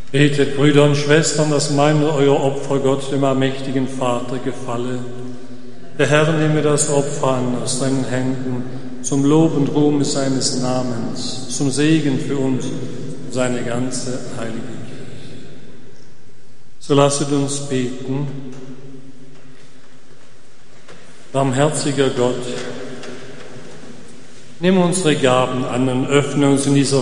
Betet, Brüder und Schwestern, dass mein und euer Opfer Gott, dem allmächtigen Vater, gefalle. Der Herr nehme das Opfer an aus seinen Händen, zum Lob und Ruhm seines Namens, zum Segen für uns und seine ganze heilige Kirche. So lasset uns beten. Barmherziger Gott, nimm unsere Gaben an und öffne uns in dieser